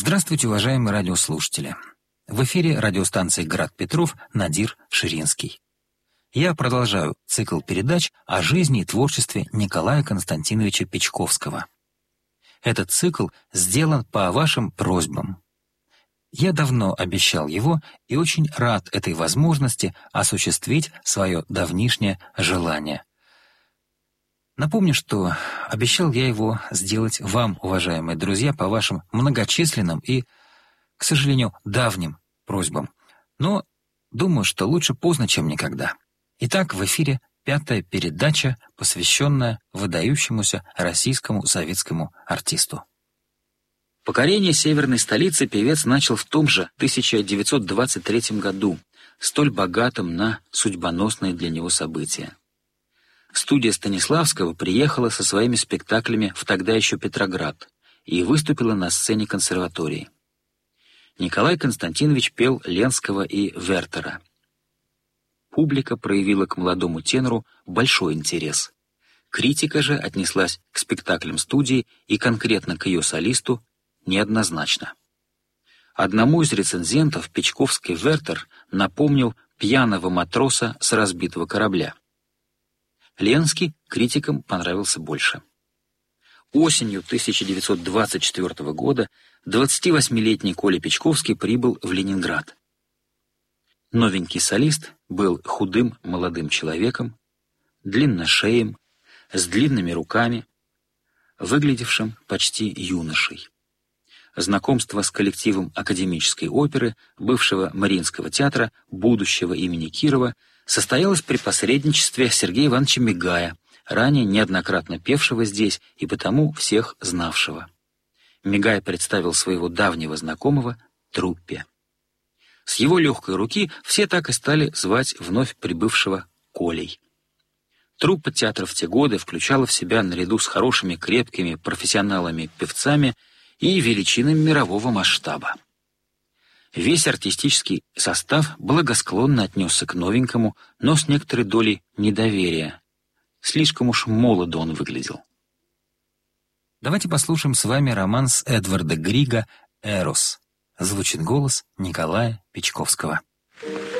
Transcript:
Здравствуйте, уважаемые радиослушатели! В эфире радиостанции «Град Петров» Надир Ширинский. Я продолжаю цикл передач о жизни и творчестве Николая Константиновича Печковского. Этот цикл сделан по вашим просьбам. Я давно обещал его и очень рад этой возможности осуществить свое давнишнее желание. Напомню, что обещал я его сделать вам, уважаемые друзья, по вашим многочисленным и, к сожалению, давним просьбам. Но думаю, что лучше поздно, чем никогда. Итак, в эфире 5-я передача, посвященная выдающемуся российскому советскому артисту. Покорение северной столицы певец начал в том же 1923 году, столь богатом на судьбоносные для него события. Студия Станиславского приехала со своими спектаклями в тогда еще Петроград и выступила на сцене консерватории. Николай Константинович пел Ленского и Вертера. Публика проявила к молодому тенору большой интерес. Критика же отнеслась к спектаклям студии и конкретно к ее солисту неоднозначно. Одному из рецензентов Печковский Вертер напомнил пьяного матроса с разбитого корабля. Ленский критикам понравился больше. Осенью 1924 года 28-летний Коля Печковский прибыл в Ленинград. Новенький солист был худым молодым человеком, длинношеем, с длинными руками, выглядевшим почти юношей. Знакомство с коллективом академической оперы, бывшего Мариинского театра, будущего имени Кирова, состоялось при посредничестве Сергея Ивановича Мигая, ранее неоднократно певшего здесь и потому всех знавшего. Мигай представил своего давнего знакомого труппе. С его легкой руки все так и стали звать вновь прибывшего Колей. Труппа театра в те годы включала в себя, наряду с хорошими, крепкими профессионалами-певцами, и величинами мирового масштаба. Весь артистический состав благосклонно отнесся к новенькому, но с некоторой долей недоверия. Слишком уж молодо он выглядел. Давайте послушаем с вами романс Эдварда Грига «Эрос». Звучит голос Николая Печковского.